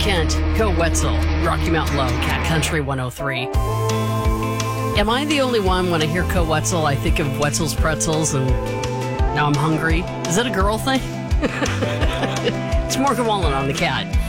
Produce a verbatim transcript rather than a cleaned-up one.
Kent, Go Wetzel, Rocky Mountain Low, Cat Country one oh three. Am I the only one when I hear Co Wetzel, I think of Wetzel's Pretzels and now I'm hungry? Is that a girl thing? It's Morgan Wallen on the Cat.